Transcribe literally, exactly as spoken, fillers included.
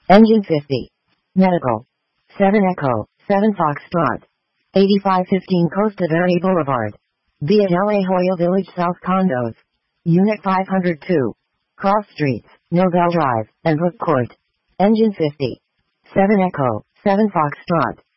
Engine fifty. Medical. seven Echo, seven Foxtrot. eighty-five fifteen Costa Verde Boulevard. Via La Jolla Village South Condos. Unit five hundred two. Cross Streets, Nobel Drive, and Brook Court. Engine fifty. seven Echo, seven Foxtrot.